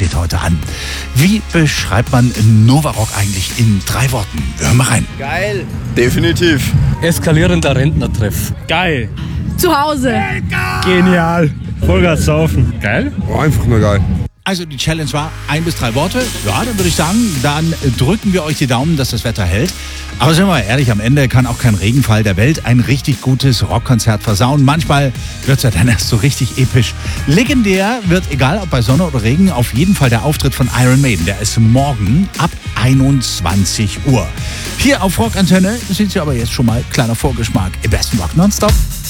steht heute an. Wie beschreibt man Nova Rock eigentlich in 3 Worten? Hör mal rein. Geil. Definitiv. Eskalierender Rentnertreff. Geil. Zu Hause. Genial. Vollgas saufen. Geil. Oh, einfach nur geil. Also die Challenge war 1 bis 3 Worte. Ja, dann würde ich sagen, dann drücken wir euch die Daumen, dass das Wetter hält. Aber sind wir mal ehrlich, am Ende kann auch kein Regenfall der Welt ein richtig gutes Rockkonzert versauen. Manchmal wird es ja dann erst so richtig episch. Legendär wird, egal ob bei Sonne oder Regen, auf jeden Fall der Auftritt von Iron Maiden. Der ist morgen ab 21 Uhr. Hier auf Rockantenne sind Sie aber jetzt schon mal kleiner Vorgeschmack im besten Rock nonstop.